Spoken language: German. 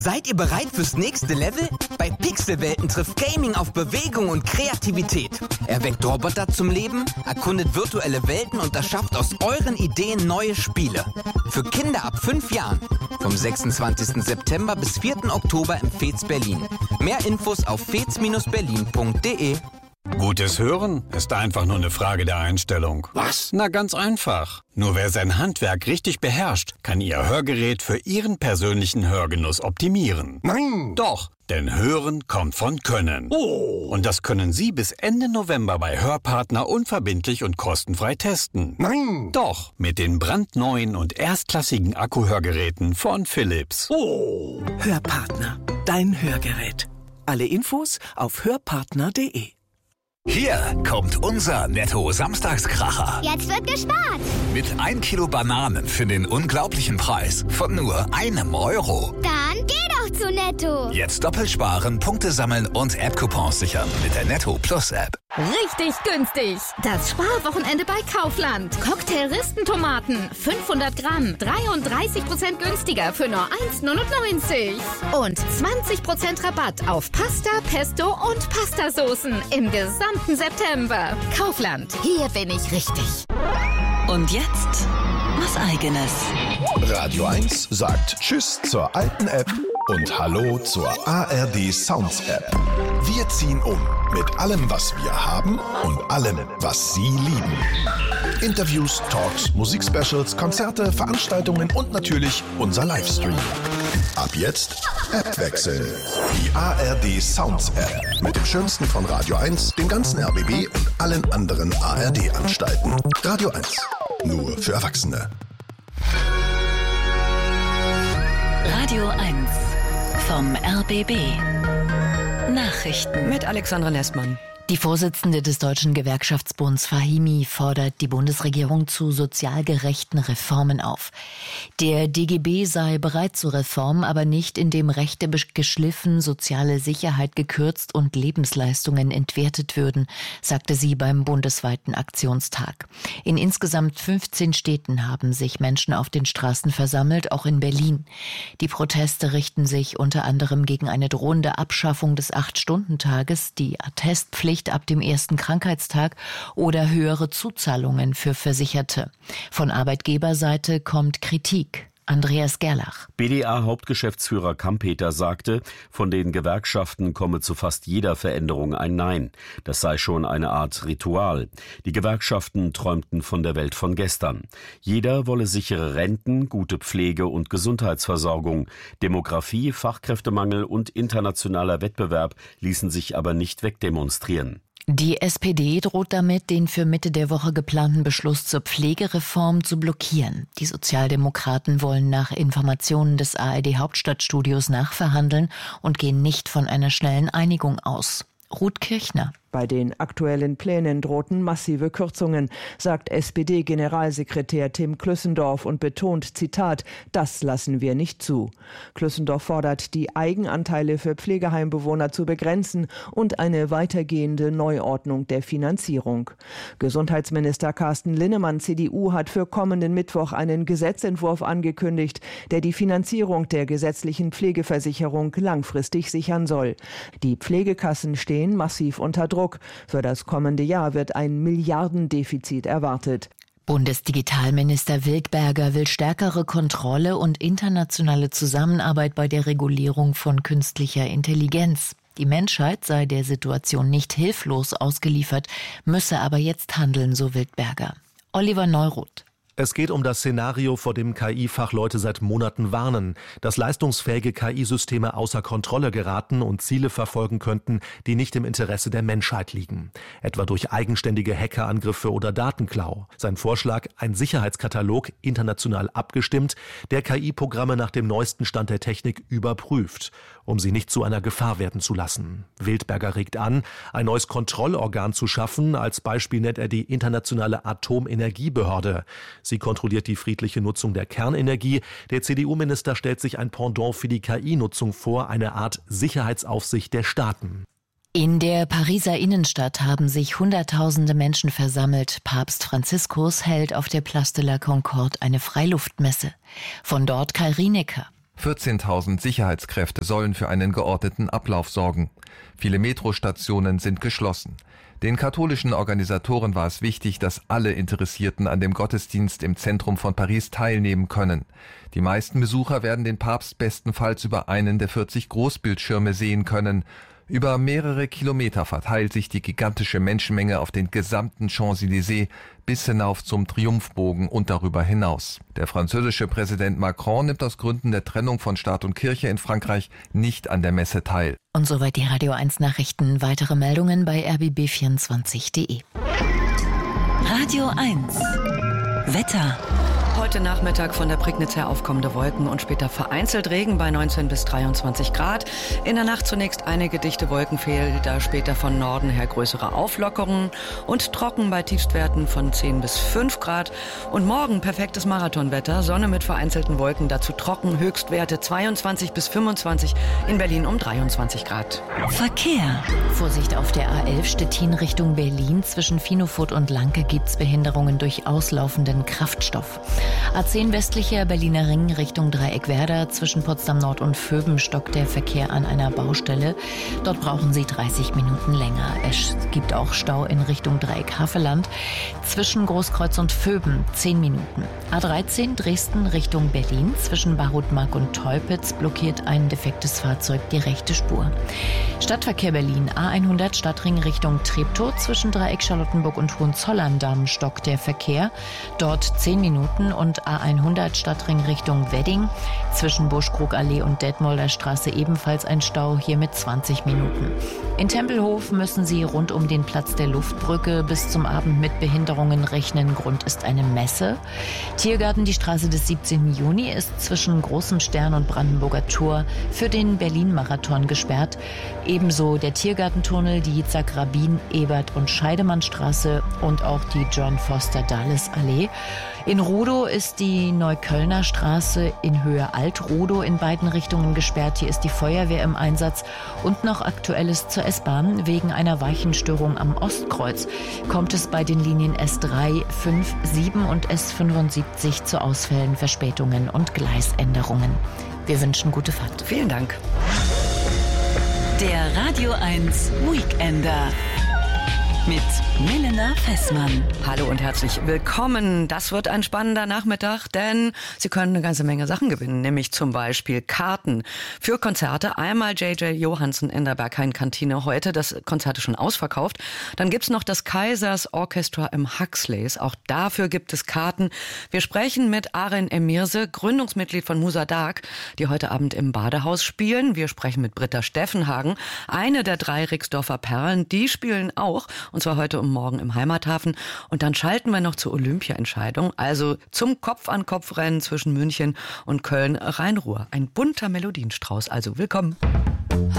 Seid ihr bereit fürs nächste Level? Bei Pixelwelten trifft Gaming auf Bewegung und Kreativität. Erweckt Roboter zum Leben, erkundet virtuelle Welten und erschafft aus euren Ideen neue Spiele. Für Kinder ab 5 Jahren. Vom 26. September bis 4. Oktober im FEZ Berlin. Mehr Infos auf fez-berlin.de. Gutes Hören ist einfach nur eine Frage der Einstellung. Was? Na, ganz einfach. Nur wer sein Handwerk richtig beherrscht, kann Ihr Hörgerät für Ihren persönlichen Hörgenuss optimieren. Nein! Doch, denn Hören kommt von Können. Oh! Und das können Sie bis Ende November bei Hörpartner unverbindlich und kostenfrei testen. Nein! Doch, mit den brandneuen und erstklassigen Akkuhörgeräten von Philips. Oh! Hörpartner, dein Hörgerät. Alle Infos auf hörpartner.de. Hier kommt unser Netto-Samstagskracher. Jetzt wird gespart. Mit 1 Kilo Bananen für den unglaublichen Preis von nur €1. Dann geh doch zu Netto. Jetzt doppelt sparen, Punkte sammeln und App-Coupons sichern mit der Netto Plus App. Richtig günstig. Das Sparwochenende bei Kaufland. Cocktail-Ristentomaten, 500 Gramm, 33% günstiger für nur 1,99. Und 20% Rabatt auf Pasta, Pesto und Pastasoßen im gesamten September. Kaufland, hier bin ich richtig. Und jetzt was Eigenes. Radio 1 sagt Tschüss zur alten App und Hallo zur ARD Sounds App. Wir ziehen um mit allem, was wir haben und allem, was Sie lieben. Interviews, Talks, Musikspecials, Konzerte, Veranstaltungen und natürlich unser Livestream. Ab jetzt App wechseln. Die ARD Sounds App mit dem Schönsten von Radio 1, dem ganzen RBB und allen anderen ARD-Anstalten. Radio 1. Nur für Erwachsene. Radio 1 vom RBB. Nachrichten mit Alexandra Nessmann. Die Vorsitzende des Deutschen Gewerkschaftsbunds Fahimi fordert die Bundesregierung zu sozial gerechten Reformen auf. Der DGB sei bereit zur Reform, aber nicht, indem Rechte geschliffen, soziale Sicherheit gekürzt und Lebensleistungen entwertet würden, sagte sie beim bundesweiten Aktionstag. In insgesamt 15 Städten haben sich Menschen auf den Straßen versammelt, auch in Berlin. Die Proteste richten sich unter anderem gegen eine drohende Abschaffung des 8-Stunden-Tages, die Attestpflicht ab dem ersten Krankheitstag oder höhere Zuzahlungen für Versicherte. Von Arbeitgeberseite kommt Kritik. Andreas Gerlach. BDA-Hauptgeschäftsführer Kampeter sagte, von den Gewerkschaften komme zu fast jeder Veränderung ein Nein. Das sei schon eine Art Ritual. Die Gewerkschaften träumten von der Welt von gestern. Jeder wolle sichere Renten, gute Pflege und Gesundheitsversorgung. Demografie, Fachkräftemangel und internationaler Wettbewerb ließen sich aber nicht wegdemonstrieren. Die SPD droht damit, den für Mitte der Woche geplanten Beschluss zur Pflegereform zu blockieren. Die Sozialdemokraten wollen nach Informationen des ARD-Hauptstadtstudios nachverhandeln und gehen nicht von einer schnellen Einigung aus. Ruth Kirchner. Bei den aktuellen Plänen drohten massive Kürzungen, sagt SPD-Generalsekretär Tim Klüssendorf und betont, Zitat, das lassen wir nicht zu. Klüssendorf fordert, die Eigenanteile für Pflegeheimbewohner zu begrenzen und eine weitergehende Neuordnung der Finanzierung. Gesundheitsminister Carsten Linnemann, CDU, hat für kommenden Mittwoch einen Gesetzentwurf angekündigt, der die Finanzierung der gesetzlichen Pflegeversicherung langfristig sichern soll. Die Pflegekassen stehen massiv unter Druck. Für das kommende Jahr wird ein Milliardendefizit erwartet. Bundesdigitalminister Wildberger will stärkere Kontrolle und internationale Zusammenarbeit bei der Regulierung von künstlicher Intelligenz. Die Menschheit sei der Situation nicht hilflos ausgeliefert, müsse aber jetzt handeln, so Wildberger. Oliver Neuroth. Es geht um das Szenario, vor dem KI-Fachleute seit Monaten warnen, dass leistungsfähige KI-Systeme außer Kontrolle geraten und Ziele verfolgen könnten, die nicht im Interesse der Menschheit liegen. Etwa durch eigenständige Hackerangriffe oder Datenklau. Sein Vorschlag, ein Sicherheitskatalog, international abgestimmt, der KI-Programme nach dem neuesten Stand der Technik überprüft, um sie nicht zu einer Gefahr werden zu lassen. Wildberger regt an, ein neues Kontrollorgan zu schaffen. Als Beispiel nennt er die Internationale Atomenergiebehörde. Sie kontrolliert die friedliche Nutzung der Kernenergie. Der CDU-Minister stellt sich ein Pendant für die KI-Nutzung vor, eine Art Sicherheitsaufsicht der Staaten. In der Pariser Innenstadt haben sich Hunderttausende Menschen versammelt. Papst Franziskus hält auf der Place de la Concorde eine Freiluftmesse. Von dort Kai Rienecker. 14.000 Sicherheitskräfte sollen für einen geordneten Ablauf sorgen. Viele Metrostationen sind geschlossen. Den katholischen Organisatoren war es wichtig, dass alle Interessierten an dem Gottesdienst im Zentrum von Paris teilnehmen können. Die meisten Besucher werden den Papst bestenfalls über einen der 40 Großbildschirme sehen können. Über mehrere Kilometer verteilt sich die gigantische Menschenmenge auf den gesamten Champs-Élysées bis hinauf zum Triumphbogen und darüber hinaus. Der französische Präsident Macron nimmt aus Gründen der Trennung von Staat und Kirche in Frankreich nicht an der Messe teil. Und soweit die Radio 1 Nachrichten. Weitere Meldungen bei rbb24.de. Radio 1 Wetter. Heute Nachmittag von der Prignitz her aufkommende Wolken und später vereinzelt Regen bei 19 bis 23 Grad. In der Nacht zunächst einige dichte Wolkenfelder, später von Norden her größere Auflockerungen und trocken bei Tiefstwerten von 10 bis 5 Grad. Und morgen perfektes Marathonwetter, Sonne mit vereinzelten Wolken, dazu trocken, Höchstwerte 22 bis 25, in Berlin um 23 Grad. Verkehr. Vorsicht auf der A11 Stettin Richtung Berlin. Zwischen Finofurt und Lanke gibt's Behinderungen durch auslaufenden Kraftstoff. A10 westlicher Berliner Ring Richtung Dreieckwerder. Zwischen Potsdam Nord und Vöben stockt der Verkehr an einer Baustelle. Dort brauchen Sie 30 Minuten länger. Es gibt auch Stau in Richtung Dreieck Havelland. Zwischen Großkreuz und Vöben 10 Minuten. A13 Dresden Richtung Berlin. Zwischen Barutmark und Teupitz blockiert ein defektes Fahrzeug die rechte Spur. Stadtverkehr Berlin A100 Stadtring Richtung Treptow. Zwischen Dreieck Charlottenburg und Hohenzollern-Damm stockt der Verkehr. Dort 10 Minuten. Und A100 Stadtring Richtung Wedding. Zwischen Buschkrugallee und Detmolder Straße ebenfalls ein Stau, hier mit 20 Minuten. In Tempelhof müssen Sie rund um den Platz der Luftbrücke bis zum Abend mit Behinderungen rechnen. Grund ist eine Messe. Tiergarten, die Straße des 17. Juni, ist zwischen Großem Stern und Brandenburger Tor für den Berlin-Marathon gesperrt. Ebenso der Tiergartentunnel, die Yitzhak-Rabin, Ebert- und Scheidemannstraße und auch die John-Foster-Dulles-Allee. In Rudow ist die Neuköllner Straße in Höhe Alt-Rudow in beiden Richtungen gesperrt. Hier ist die Feuerwehr im Einsatz. Und noch Aktuelles zur S-Bahn. Wegen einer Weichenstörung am Ostkreuz kommt es bei den Linien S3, 5, 7 und S75 zu Ausfällen, Verspätungen und Gleisänderungen. Wir wünschen gute Fahrt. Vielen Dank. Der Radio 1 Weekender. Mit Milena Fessmann. Hallo und herzlich willkommen. Das wird ein spannender Nachmittag, denn Sie können eine ganze Menge Sachen gewinnen, nämlich zum Beispiel Karten für Konzerte. Einmal J.J. Johansen in der Berghain-Kantine heute, das Konzert ist schon ausverkauft. Dann gibt's noch das Kaisers Orchestra im Huxleys, auch dafür gibt es Karten. Wir sprechen mit Aren Emirse, Gründungsmitglied von Musadag, die heute Abend im Badehaus spielen. Wir sprechen mit Britta Steffenhagen, eine der 3 Rixdorfer Perlen, die spielen auch. Und zwar heute und morgen im Heimathafen. Und dann schalten wir noch zur Olympia-Entscheidung, also zum Kopf-an-Kopf-Rennen zwischen München und Köln-Rhein-Ruhr. Ein bunter Melodienstrauß, also willkommen.